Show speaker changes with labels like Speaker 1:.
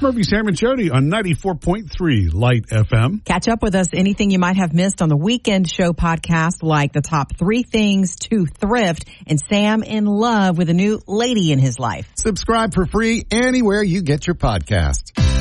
Speaker 1: Murphy, Sam, and Jody on 94.3 Light FM.
Speaker 2: Catch up with us, anything you might have missed on the Weekend Show podcast, like the top 3 things to thrift and Sam in love with a new lady in his life.
Speaker 3: Subscribe for free anywhere you get your podcast.